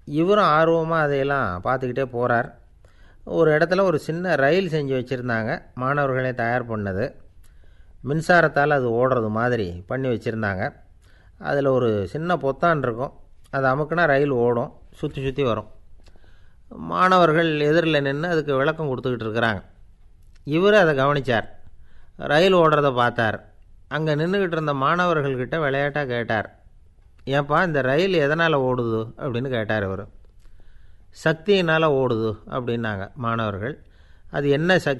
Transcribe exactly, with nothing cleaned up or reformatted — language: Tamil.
இவரும் ஆர்வமாக அதையெல்லாம் பார்த்துக்கிட்டே போகிறார். ஒரு இடத்துல ஒரு சின்ன ரயில் செஞ்சு வச்சுருந்தாங்க, மாணவர்களே தயார் பண்ணது. மின்சாரத்தால் அது ஓடுறது மாதிரி பண்ணி வச்சுருந்தாங்க. அதில் ஒரு சின்ன பொத்தான் இருக்கும், அதை அமுக்குனா ரயில் ஓடும், சுற்றி சுற்றி வரும். மாணவர்கள் எதிரில் நின்று அதுக்கு விளக்கம் கொடுத்துக்கிட்டு இருக்கிறாங்க. இவர் அதை கவனித்தார், ரயில் ஓடுறத பார்த்தார். அங்கே நின்றுக்கிட்டு இருந்த மாணவர்கள்கிட்ட விளையாட்டாக கேட்டார், ஏன்பா இந்த ரயில் எதனால் ஓடுது அப்படின்னு கேட்டார் இவர். சக்தியினால் ஓடுது அப்படின்னாங்க மாணவர்கள். அது என்ன சக்தி